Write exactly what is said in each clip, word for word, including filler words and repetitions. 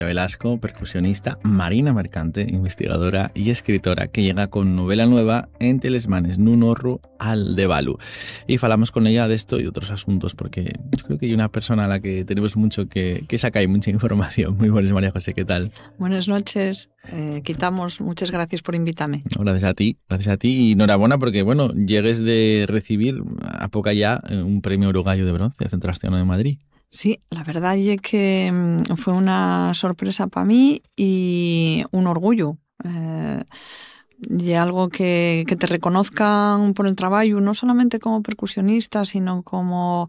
Velasco, percusionista, Marina Mercante, investigadora y escritora, que llega con novela nueva en Telesmanes nun horro Aldebalu. Y falamos con ella de esto y de otros asuntos, porque yo creo que hay una persona a la que tenemos mucho que, que saca y mucha información. Muy buenas, María José, ¿qué tal? Buenas noches, eh, quitamos, muchas gracias por invitarme. Gracias a ti, gracias a ti y enhorabuena porque, bueno, llegues de recibir a poca ya un premio Uruguayo de Bronce, Centro Asturiano de Madrid. Sí, la verdad es que fue una sorpresa para mí y un orgullo. Eh, y algo que, que te reconozcan por el trabajo, no solamente como percusionista, sino como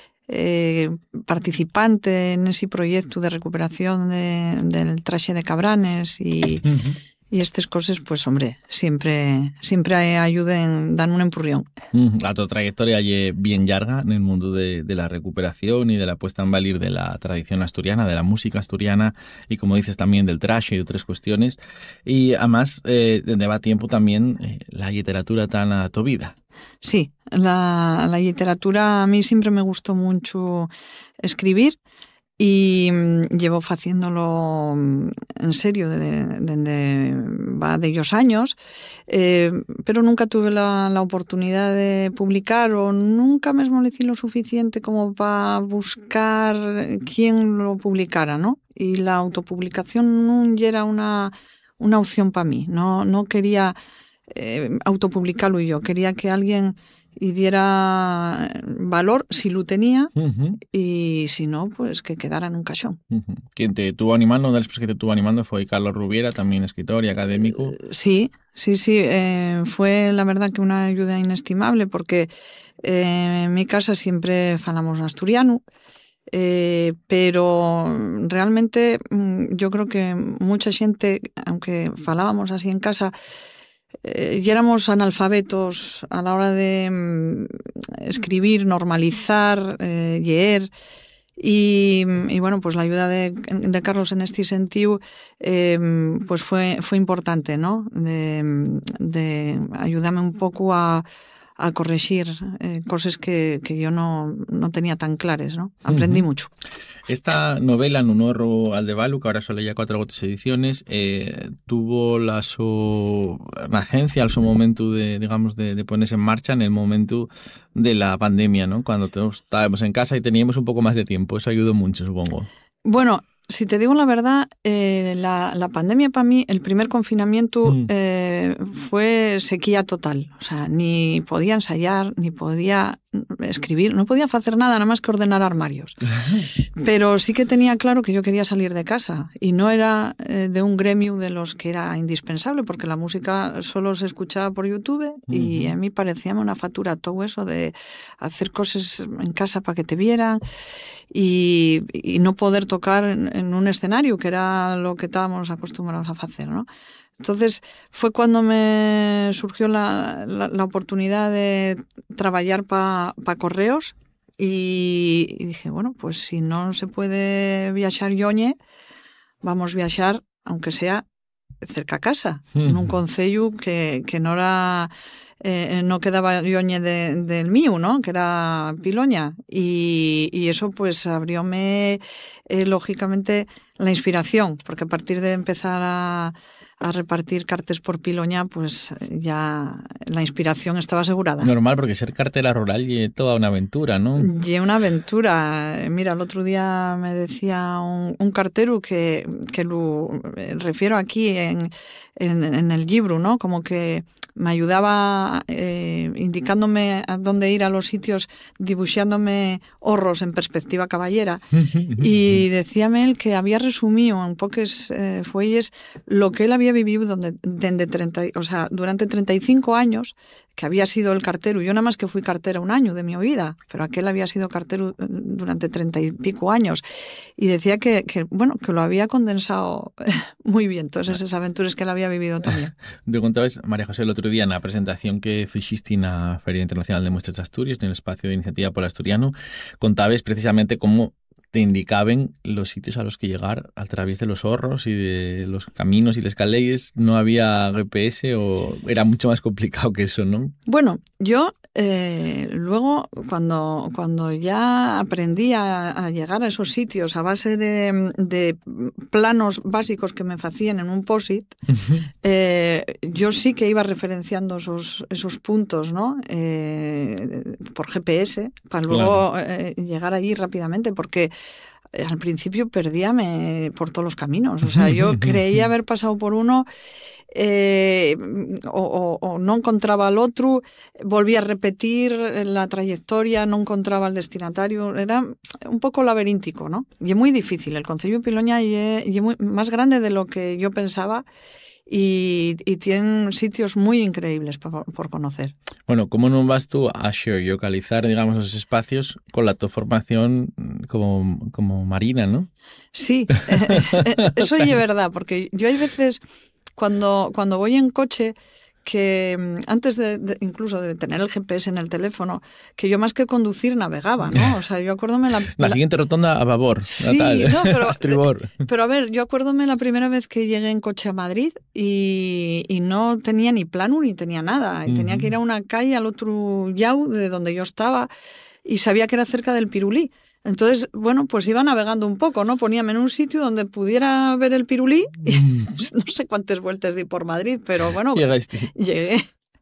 eh, participante en ese proyecto de recuperación de, del traxe de Cabranes y... Uh-huh. Y estas cosas, pues hombre, siempre siempre ayuden, dan un empurrión. La tu trayectoria es bien larga en el mundo de, de la recuperación y de la puesta en valor de la tradición asturiana, de la música asturiana y, como dices, también del trash y otras cuestiones. Y además, eh, lleva tiempo también eh, la literatura tan a tu vida. Sí, la, la literatura a mí siempre me gustó mucho escribir. Y llevo haciéndolo en serio desde, desde va de ellos años, eh, pero nunca tuve la, la oportunidad de publicar o nunca me esmolecí lo suficiente como para buscar quién lo publicara, ¿no? Y la autopublicación no era una, una opción para mí, no, no quería eh, autopublicarlo yo, quería que alguien y diera valor si lo tenía, uh-huh. Y si no, pues que quedara en un cachón. Uh-huh. Quien te estuvo animando, una de las personas que te estuvo animando fue Carlos Rubiera, también escritor y académico. Sí, sí, sí, eh, fue la verdad que una ayuda inestimable porque eh, en mi casa siempre falamos asturiano, eh, pero realmente yo creo que mucha gente, aunque falábamos así en casa, Eh, y éramos analfabetos a la hora de mm, escribir, normalizar, eh, leer y, y bueno, pues la ayuda de, de Carlos en este sentido eh, pues fue, fue importante, ¿no? De, de ayudarme un poco a, a corregir eh, cosas que, que yo no, no tenía tan claras, ¿no? Aprendí uh-huh. mucho. Esta novela, nun horro Aldebalu, que ahora solo ya cuatro gotas ediciones, eh, tuvo la su nacencia al su momento de, digamos, de, de ponerse en marcha en el momento de la pandemia, ¿no? Cuando estábamos en casa y teníamos un poco más de tiempo. Eso ayudó mucho, supongo. Bueno, si te digo la verdad, eh, la, la pandemia para mí, el primer confinamiento mm. eh, fue sequía total. O sea, ni podía ensayar, ni podía escribir, no podía hacer nada, nada más que ordenar armarios. Pero sí que tenía claro que yo quería salir de casa y no era eh, de un gremio de los que era indispensable, porque la música solo se escuchaba por YouTube y uh-huh. a mí parecía una factura todo eso de hacer cosas en casa para que te vieran y, y no poder tocar en, en un escenario, que era lo que estábamos acostumbrados a hacer, ¿no? Entonces fue cuando me surgió la, la, la oportunidad de trabajar para pa Correos y, y dije, bueno, pues si no se puede viajar yoñe, vamos a viajar, aunque sea cerca a casa, uh-huh. en un concello que, que no era... Eh, no quedaba yoñe de, del mío, ¿no? Que era Piloña. Y, y eso pues abrióme eh, lógicamente la inspiración, porque a partir de empezar a, a repartir cartes por Piloña, pues ya la inspiración estaba asegurada. Normal, porque ser cartera rural es toda una aventura, ¿no? Y una aventura. Mira, el otro día me decía un, un cartero que, que lo refiero aquí en, en, en el libro, ¿no? Como que me ayudaba eh, indicándome a dónde ir a los sitios, dibujándome horros en perspectiva caballera. Y decíame él que había resumido en pocas eh, fuelles lo que él había vivido donde, donde treinta, o sea, durante treinta y cinco años, que había sido el cartero. Yo nada más que fui cartera un año de mi vida, pero aquel había sido cartero durante treinta y pico años. Y decía que, que, bueno, que lo había condensado muy bien, todas esas aventuras que él había vivido también. Te contabas, María José, el otro día en la presentación que fixiste en la Feria Internacional de Muestras de Asturias, en el espacio de Iniciativa por Asturiano, contabas precisamente cómo te indicaban los sitios a los que llegar a través de los horros y de los caminos y las calles. No había G P S o era mucho más complicado que eso, ¿no? Bueno, yo eh, luego cuando, cuando ya aprendí a, a llegar a esos sitios a base de, de planos básicos que me hacían en un post-it, uh-huh. eh, yo sí que iba referenciando esos, esos puntos, ¿no? Eh, por G P S, para luego claro. eh, llegar allí rápidamente, porque al principio perdíame por todos los caminos. O sea, yo creía haber pasado por uno eh, o, o, o no encontraba al otro, volvía a repetir la trayectoria, no encontraba al destinatario. Era un poco laberíntico, ¿no? Y es muy difícil. El Concello de Piloña es, es muy, más grande de lo que yo pensaba. Y, y tienen sitios muy increíbles por, por conocer. Bueno, ¿cómo no vas tú a geolocalizar, digamos, esos espacios con la tu formación como, como marina, ¿no? Sí, eh, eh, eso o sea, es verdad, porque yo hay veces cuando, cuando voy en coche, que antes de, de incluso de tener el G P S en el teléfono, que yo más que conducir navegaba, ¿no? O sea, yo acuérdome la... La, la... siguiente rotonda a babor, sí, Natal, no, pero, a estribor. Pero a ver, yo acuérdome la primera vez que llegué en coche a Madrid y, y no tenía ni plano ni tenía nada. Y uh-huh. Tenía que ir a una calle al otro lado de donde yo estaba y sabía que era cerca del Pirulí. Entonces, bueno, pues iba navegando un poco, ¿no? Poníame en un sitio donde pudiera ver el Pirulí y no sé cuántas vueltas di por Madrid, pero bueno, llegaste. Llegué.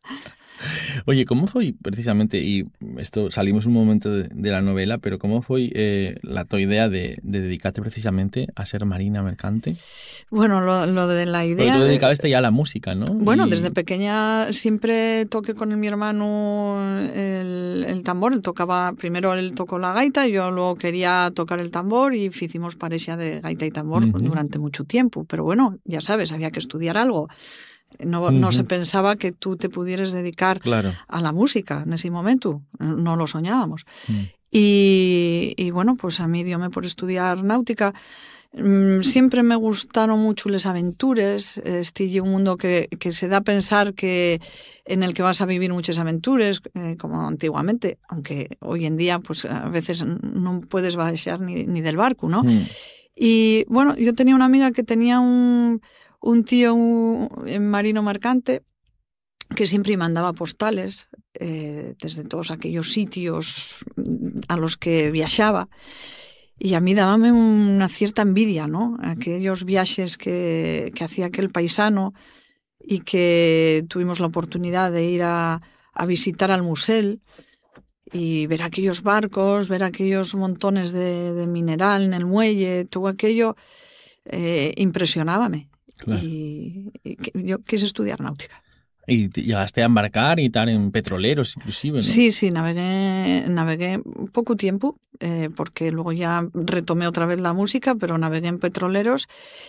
Oye, ¿cómo fue precisamente, y esto salimos un momento de, de la novela, pero cómo fue eh, la tu idea de, de dedicarte precisamente a ser marina mercante? Bueno, lo, lo de la idea... Porque tú dedicaste ya a la música, ¿no? Bueno, y... desde pequeña siempre toqué con mi hermano el, el tambor. Él tocaba, primero él tocó la gaita y yo luego quería tocar el tambor y hicimos pareja de gaita y tambor uh-huh. durante mucho tiempo. Pero bueno, ya sabes, había que estudiar algo. No, uh-huh. no se pensaba que tú te pudieras dedicar claro. a la música en ese momento. No lo soñábamos. Uh-huh. Y, y bueno, pues a mí diome por estudiar náutica. Siempre me gustaron mucho las aventuras. Este un mundo que, que se da a pensar que en el que vas a vivir muchas aventuras, eh, como antiguamente, aunque hoy en día pues a veces no puedes bajar ni, ni del barco, ¿no? Uh-huh. Y bueno, yo tenía una amiga que tenía un... un tío un marino mercante que siempre mandaba postales eh, desde todos aquellos sitios a los que viajaba y a mí dábame una cierta envidia, ¿no? Aquellos viajes que, que hacía aquel paisano y que tuvimos la oportunidad de ir a, a visitar al museo y ver aquellos barcos, ver aquellos montones de, de mineral en el muelle, todo aquello eh, impresionábame. Claro. Y, y yo quise estudiar náutica. ¿Y llegaste a embarcar y estar en petroleros inclusive, no? Sí, sí, navegué, navegué poco tiempo, eh, porque luego ya retomé otra vez la música, pero navegué en petroleros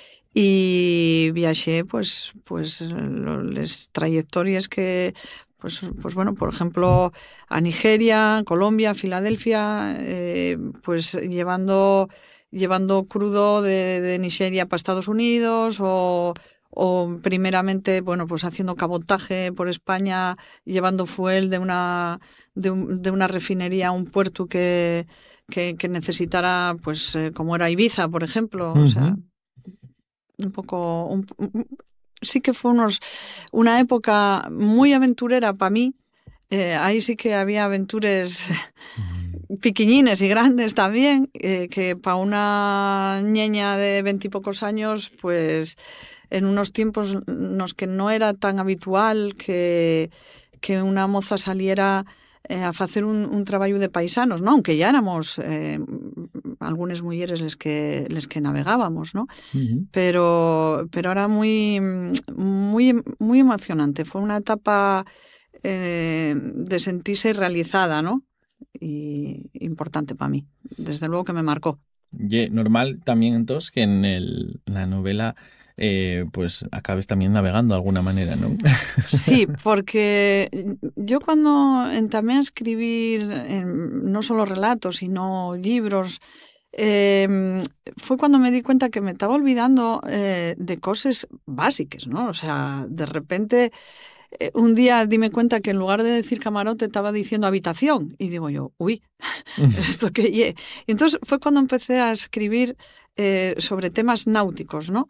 y viajé pues, pues las trayectorias que... Pues, pues bueno, por ejemplo, a Nigeria, Colombia, Filadelfia, eh, pues llevando... llevando crudo de, de Nigeria para Estados Unidos o, o primeramente, bueno, pues haciendo cabotaje por España, llevando fuel de una, de, un, de una refinería a un puerto que, que, que necesitara, pues eh, como era Ibiza, por ejemplo. Uh-huh. O sea, un poco... Un, un, sí que fue unos, una época muy aventurera para mí. Eh, ahí sí que había aventuras... piquiñines y grandes también, eh, que para una ñeña de veintipocos años, pues en unos tiempos en los que no era tan habitual que, que una moza saliera eh, a hacer un, un trabajo de paisanos, ¿no? Aunque ya éramos eh, algunas mujeres les que, les que navegábamos, ¿no? Uh-huh. Pero, pero era muy, muy, muy emocionante. Fue una etapa eh, de sentirse realizada, ¿no? Y importante para mí, desde luego que me marcó. Y normal también entonces que en el, la novela eh, pues acabes también navegando de alguna manera, ¿no? Sí, porque yo cuando entamé a escribir eh, no solo relatos, sino libros, eh, fue cuando me di cuenta que me estaba olvidando eh, de cosas básicas, ¿no? O sea, de repente... eh, un día dime cuenta que en lugar de decir camarote estaba diciendo habitación. Y digo yo, uy, ¿esto qué ye? Y entonces fue cuando empecé a escribir eh, sobre temas náuticos, ¿no?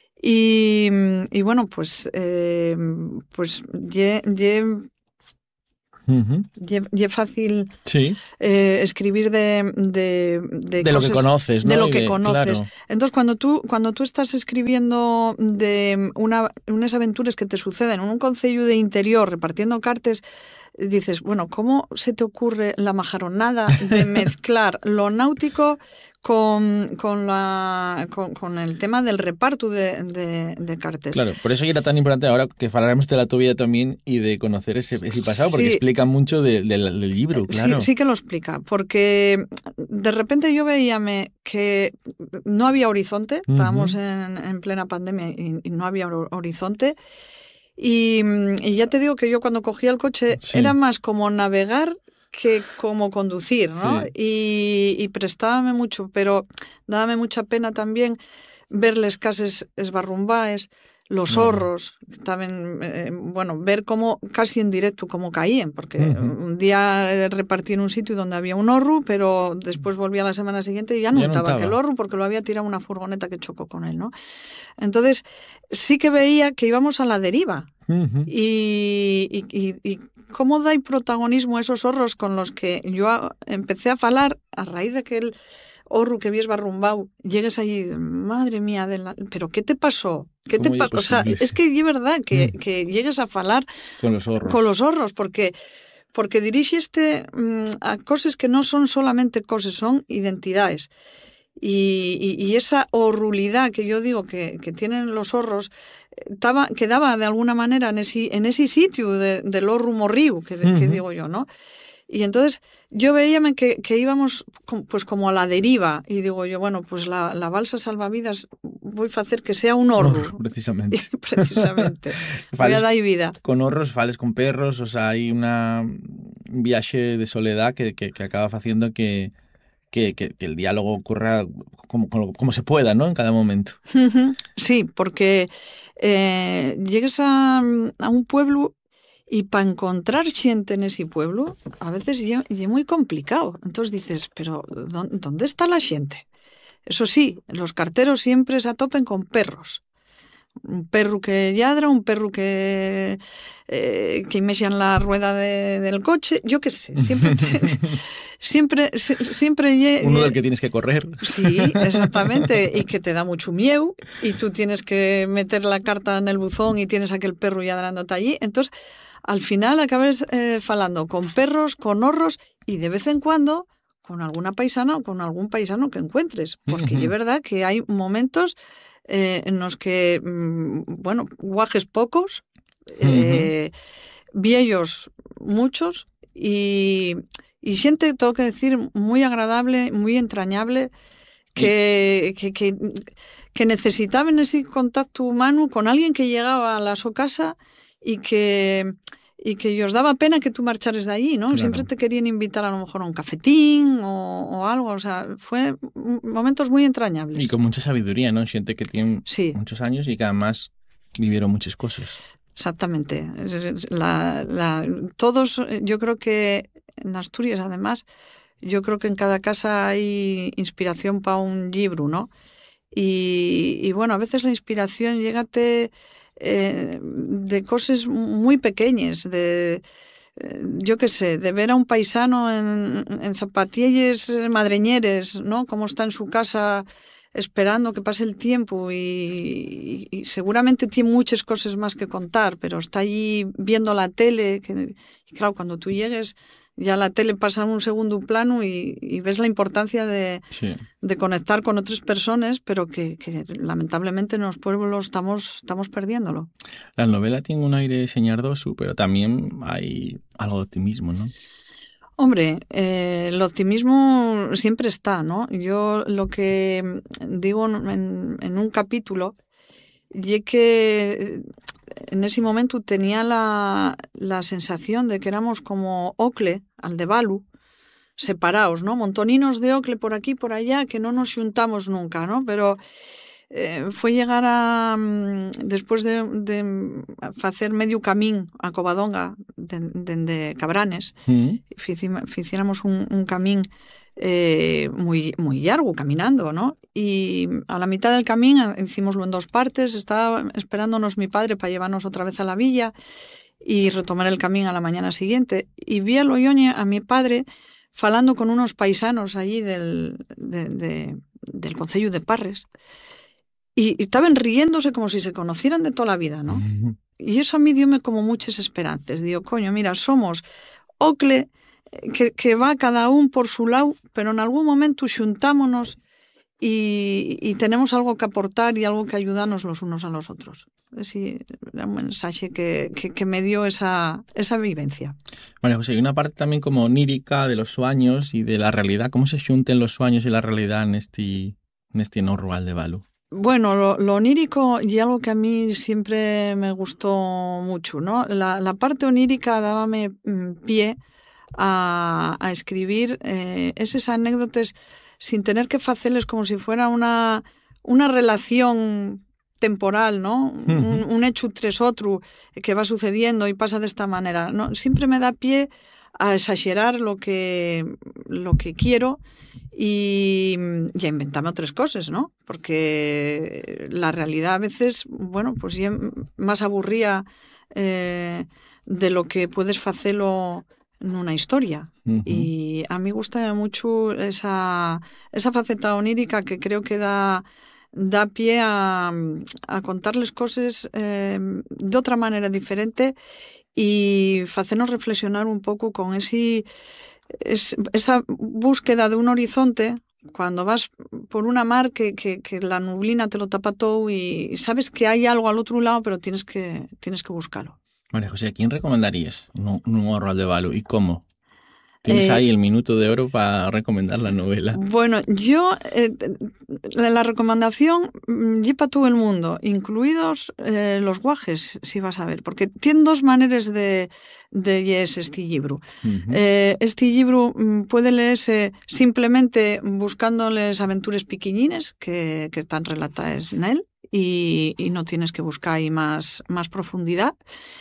Y, y bueno, pues, eh, pues ye, ye, Uh-huh. ye, ye fácil sí. eh, escribir de, de, de, de cosas, lo que conoces, ¿no? De lo y que de, conoces. Claro. Entonces, cuando tú, cuando tú estás escribiendo de una, unas aventuras que te suceden en un concello de interior, repartiendo cartes, dices, bueno, ¿cómo se te ocurre la majaronada de mezclar lo náutico con, con, la, con, con el tema del reparto de, de, de cartes? Claro, por eso era tan importante ahora que faláramos de la tu vida también y de conocer ese, ese pasado, sí. porque explica mucho de, de, del libro, claro. Sí, sí que lo explica, porque de repente yo veíame que no había horizonte, uh-huh. estábamos en, en plena pandemia y, y no había horizonte. Y, y ya te digo que yo cuando cogía el coche sí. era más como navegar que como conducir, ¿no? Sí. Y, y prestábame mucho, pero dábame mucha pena también ver les cases esbarrumbaes, los horros, no. también, eh, bueno, ver cómo casi en directo cómo caían, porque uh-huh. un día repartí en un sitio donde había un horro, pero después volví a la semana siguiente y ya no, ya no estaba aquel horro porque lo había tirado una furgoneta que chocó con él, ¿no? Entonces, sí que veía que íbamos a la deriva. Uh-huh. Y, y, y, y cómo da protagonismo esos horros con los que yo empecé a falar a raíz de que el horro que vi esbarrumbao, llegues allí, madre mía, de la... ¿pero qué te pasó? ¿Qué te pasó? O sea, es que es verdad que, mm. que llegues a falar con los horros, con los horros porque, porque dirixiste mm, a cosas que no son solamente cosas, son identidades. Y, y, y esa horrulidad que yo digo que, que tienen los horros estaba, quedaba de alguna manera en ese, en ese sitio de, del horro morriu, que, uh-huh. que digo yo, ¿no? Y entonces yo veíame que, que íbamos pues como a la deriva y digo yo, bueno, pues la, la balsa salvavidas voy a hacer que sea un horro. Oh, precisamente. precisamente. Voy a dar vida. Con horros, fales con perros, o sea, hay una, un viaje de soledad que, que, que acaba haciendo que, que, que, que el diálogo ocurra como, como, como se pueda, ¿no? En cada momento. Sí, porque eh, llegues a, a un pueblo y para encontrar xente en ese pueblo, a veces es muy complicado. Entonces dices, pero ¿dónde está la xente? Eso sí, los carteros siempre se atopen con perros. Un perro que lladra, un perro que, eh, que mexan la rueda de, del coche, yo qué sé, siempre... Te, siempre, siempre... Uno del que tienes que correr. Sí, exactamente, y que te da mucho miedo, y tú tienes que meter la carta en el buzón y tienes a aquel perro lladrando allí. Entonces, al final acabas eh, falando con perros, con horros y de vez en cuando con alguna paisana o con algún paisano que encuentres. Porque uh-huh. es verdad que hay momentos eh, en los que, mmm, bueno, guajes pocos, eh, uh-huh. viejos muchos y, y gente, tengo que decir, muy agradable, muy entrañable, que, que, que, que necesitaban ese contacto humano con alguien que llegaba a la su casa y que, y que os daba pena que tú marchares de allí, ¿no? Claro. Siempre te querían invitar a lo mejor a un cafetín o, o algo, o sea, fue momentos muy entrañables. Y con mucha sabiduría, ¿no? Gente que tiene sí. muchos años y que además vivieron muchas cosas. Exactamente. La, la, todos, yo creo que en Asturias, además, yo creo que en cada casa hay inspiración para un libro, ¿no? Y, y bueno, a veces la inspiración llégate eh, de cosas muy pequeñas, de, eh, yo qué sé, de ver a un paisano en, en zapatillas madreñeres, ¿no? Cómo está en su casa esperando que pase el tiempo y, y, y seguramente tiene muchas cosas más que contar, pero está allí viendo la tele, que, y claro, cuando tú llegues ya la tele pasa en un segundo plano y, y ves la importancia de, sí. de conectar con otras personas, pero que, que lamentablemente en los pueblos estamos, estamos perdiéndolo. La novela tiene un aire señardoso, pero también hay algo de optimismo, ¿no? Hombre, eh, el optimismo siempre está, ¿no? Yo lo que digo en, en un capítulo y que en ese momento tenía la, la sensación de que éramos como Ocle, Aldebalu, separados, ¿no? Montoninos de Ocle por aquí, por allá, que no nos juntamos nunca, ¿no? Pero eh, foi llegar a, despois de, de facer medio camín a Covadonga, dende de, de Cabranes, mm. ficéramos un, un camín eh, moi, moi largo, caminando, ¿no? Y a la mitad del camín, hicimoslo en dos partes, estaba esperándonos mi padre para llevarnos otra vez a la villa y retomar el camín a la mañana siguiente. Y vi a Loioñe, a mi padre, falando con unos paisanos allí del, de, de, del concello de Parres, y, y estaban riéndose como si se conocieran de toda la vida, ¿no? Uh-huh. Y eso a mí diome como muchas esperanzas. Digo, coño, mira, somos Ocle, que, que va cada un por su lado, pero en algún momento xuntámonos y, y tenemos algo que aportar y algo que ayudarnos los unos a los otros. Sí, era un mensaje que, que, que me dio esa, esa vivencia. Vale, José, hay una parte también como onírica de los sueños y de la realidad. ¿Cómo se xunten los sueños y la realidad en este, en este no rural de Balu? Bueno, lo, lo onírico y algo que a mí siempre me gustó mucho, ¿no? La, la parte onírica dábame pie a, a escribir eh, esas anécdotas sin tener que hacerles como si fuera una, una relación temporal, ¿no? Uh-huh. Un, un hecho tras otro que va sucediendo y pasa de esta manera, ¿no? Siempre me da pie a exagerar lo que, lo que quiero y, y a inventarme otras cosas, ¿no? Porque la realidad a veces, bueno, pues ya más aburría eh, de lo que puedes hacerlo en una historia. Uh-huh. Y a mí gusta mucho esa, esa faceta onírica que creo que da, da pie a, a contarles cosas eh, de otra manera diferente y hacernos reflexionar un poco con ese, es, esa búsqueda de un horizonte cuando vas por una mar que, que, que la nublina te lo tapa todo y sabes que hay algo al otro lado, pero tienes que, tienes que buscarlo. María José, ¿a quién recomendarías un, un nuevo rural de Balu y cómo? Tienes eh, ahí el minuto de oro para recomendar la novela. Bueno, yo, eh, la recomendación lleva para todo el mundo, incluidos eh, los guajes, si vas a ver, porque tiene dos maneras de, de leerse este libro. Uh-huh. Eh, este libro puede leerse simplemente buscándoles aventuras piquiñines que, que están relatadas en él y, y no tienes que buscar ahí más, más profundidad.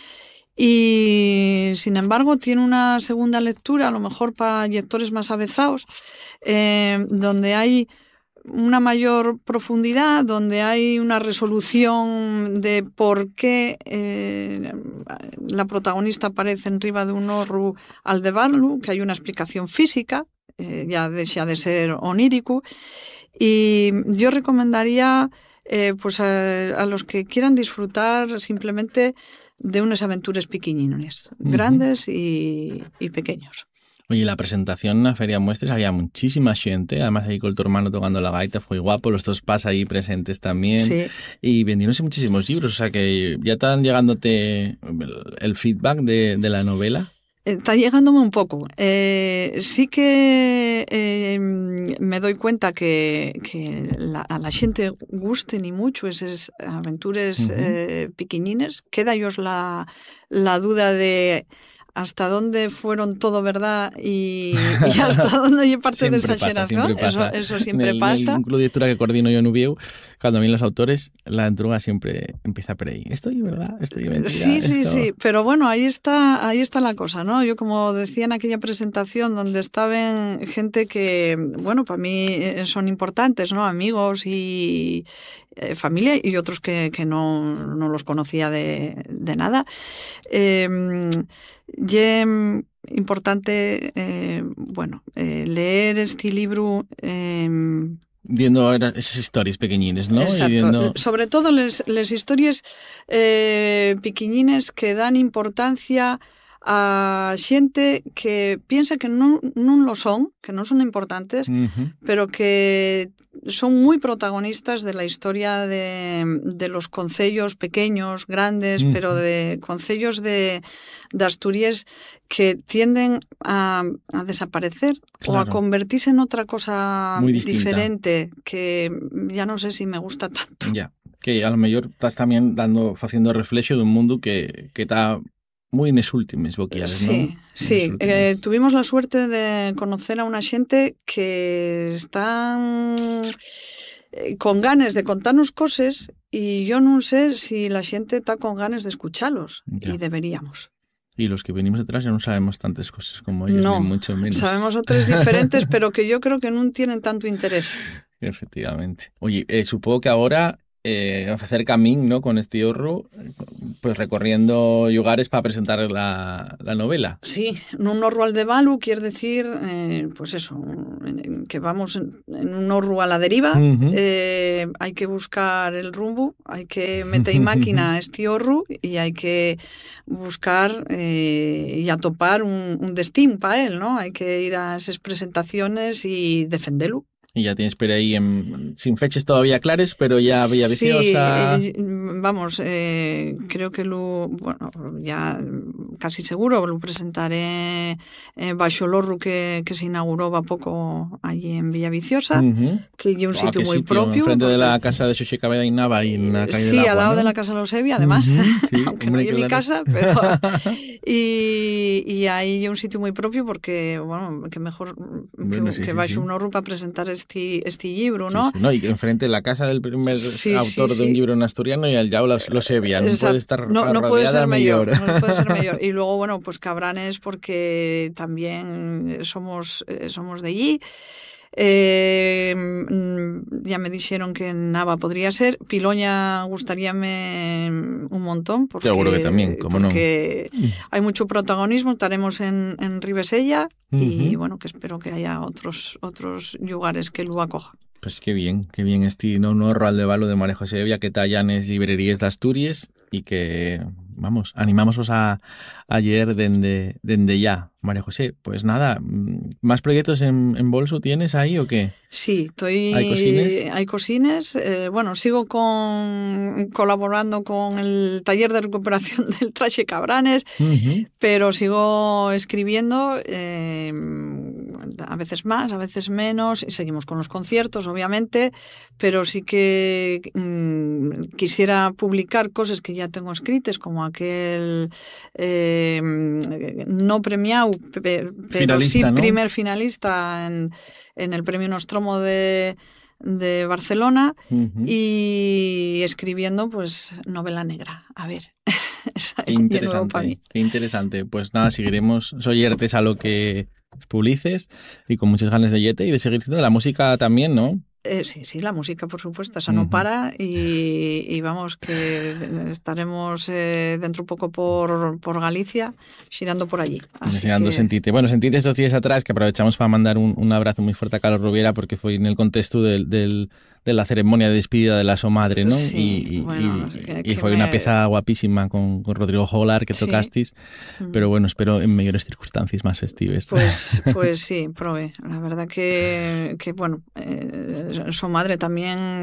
Y, sin embargo, tiene una segunda lectura, a lo mejor para lectores más avezados, eh, donde hay una mayor profundidad, donde hay una resolución de por qué eh, la protagonista aparece en riba de un horro Aldebarlu, que hay una explicación física, eh, ya deja de ser onírico. Y yo recomendaría eh, pues a, a los que quieran disfrutar simplemente de unas aventuras pequeñines, uh-huh. grandes y, y pequeños. Oye, la presentación en la Feria Muestras había muchísima gente, además ahí con tu hermano tocando la gaita, fue guapo, los dos pas ahí presentes también, sí. Y vendiéndose muchísimos libros, o sea que ya están llegándote el feedback de, de la novela. Está llegándome un poco. Eh, sí que eh, me doy cuenta que, que la, a la gente gusten y mucho esas aventuras uh-huh. eh, pequeñines. Queda ellos la, la duda de hasta dónde fueron todo verdad y, y hasta dónde hay parte de exageración. Eso, eso siempre en el, pasa. En un club de lectura que coordino yo en Ubieu, cuando vienen los autores, la entrega siempre empieza por ahí. Esto es verdad, esto es mentira. Sí, sí, esto... sí. Pero bueno, ahí está, ahí está la cosa, ¿no? Yo, como decía en aquella presentación donde estaban gente que, bueno, para mí son importantes, ¿no? Amigos y eh, familia y otros que, que no, no los conocía de, de nada. Eh, y importante, eh, bueno, eh, leer este libro... Eh, viendo esas historias pequeñines, ¿no? Exacto. Y viendo... Sobre todo las historias eh, pequeñines que dan importancia a xente que piensa que non, non lo son, que non son importantes, uh-huh. pero que son muy protagonistas de la historia de, de los concellos pequeños, grandes, uh-huh. pero de concellos de, de Asturias que tienden a, a desaparecer claro. o a convertirse en otra cosa diferente que ya no sé si me gusta tanto. Ya, que a lo mejor estás también dando, haciendo reflexo de un mundo que está muy en es últimes boquiales, sí, ¿no? Sí, eh, tuvimos la suerte de conocer a una xente que están eh, con ganas de contarnos cosas y yo no sé si la gente está con ganas de escucharlos ya. Y deberíamos. Y los que venimos detrás ya no sabemos tantas cosas como ellos, no, ni mucho menos. Sabemos otras diferentes, pero que yo creo que no tienen tanto interés. Efectivamente. Oye, eh, supongo que ahora eh, hacer camín, ¿no? Con este horro, pues recorriendo lugares para presentar la, la novela. Sí, un horro al de Balu quiere decir, eh, pues eso, que vamos en, en un horro a la deriva, uh-huh. eh, hay que buscar el rumbo, hay que meter máquina a este horro y hay que buscar eh, y atopar un, un destino para él, ¿no? Hay que ir a esas presentaciones y defenderlo. Y ya tienes por ahí, en, sin fechas todavía claras, pero ya Villa Viciosa. Sí, eh, vamos, eh, creo que lo, bueno, ya casi seguro lo presentaré en Baixo Lorru, que, que se inauguró va poco allí en Villa Viciosa, uh-huh. que es un sitio muy sitio? propio. Enfrente porque, de la casa de Xuxi Cabeda y Nava y en la calle sí, del Agua, al lado ¿no? de la casa de los Evia, además, uh-huh. sí, aunque hombre, no hay en mi casa, pero y, y ahí hay un sitio muy propio porque, bueno, que mejor bueno, que, sí, que sí, Baixo sí. un horro para presentar este, este libro, ¿no? Sí, sí. No, y enfrente de la casa del primer sí, autor sí, de un sí. libro en asturiano y al ya los, los Evia, no puede estar no, no puede ser mejor. mejor. No puede ser mejor. Y luego, bueno, pues Cabranes porque también somos, somos de allí. Eh, ya me dijeron que Nava podría ser. Piloña gustaríame un montón. Porque, seguro que también, como no. Porque hay mucho protagonismo. Estaremos en, en Ribesella uh-huh. y bueno, que espero que haya otros, otros lugares que lo acojan. Pues qué bien, qué bien este no honor al de Balo de María José Evia que tallan es librerías de Asturias y que, vamos, animamos a ayer dende, dende ya, María José. Pues nada, ¿más proyectos en, en bolso tienes ahí o qué? Sí, estoy... ¿Hay cosines? Hay cosines. Eh, bueno, sigo con colaborando con el taller de recuperación del Traxe Cabranes, uh-huh. pero sigo escribiendo, eh, a veces más, a veces menos, y seguimos con los conciertos, obviamente, pero sí que mmm, quisiera publicar cosas que ya tengo escritas, como aquel eh, no premiado, pero finalista, sí ¿no? primer finalista en, en el Premio Nostromo de, de Barcelona, uh-huh. y escribiendo pues novela negra. A ver. Qué interesante, qué interesante. Pues nada, seguiremos oyertes a lo que publices y con muchas ganas de yete y de seguir siendo la música también, ¿no? Eh, sí, sí, la música, por supuesto, esa uh-huh. no para y, y vamos, que estaremos eh, dentro un poco por, por Galicia, girando por allí. Deseando que... Sentite. Bueno, Sentite esos días atrás, que aprovechamos para mandar un, un abrazo muy fuerte a Carlos Rubiera porque fue en el contexto del, del, de la ceremonia de despedida de la su madre, ¿no? Sí, y, y, bueno, y, que, y fue que una me... pieza guapísima con, con Rodrigo Jolar que sí. tocasteis, uh-huh. pero bueno, espero en mejores circunstancias más festivas. Pues, pues sí, probé. La verdad que, que bueno, eh, su madre también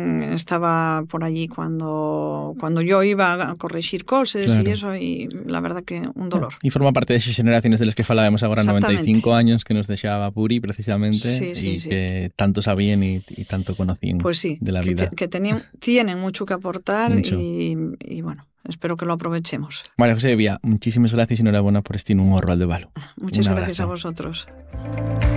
estaba por allí cuando, cuando yo iba a corregir cosas claro. y eso, y la verdad que un dolor. Y forma parte de esas generaciones de las que falábamos ahora, noventa y cinco años, que nos dejaba Puri precisamente, sí, sí, y sí. que tanto sabían y, y tanto conocían pues sí, de la vida. Que, que tenían, tienen mucho que aportar mucho. Y, y bueno, espero que lo aprovechemos. María José Evia, muchísimas gracias y enhorabuena por este un horro al de Balo. Muchas gracias a vosotros.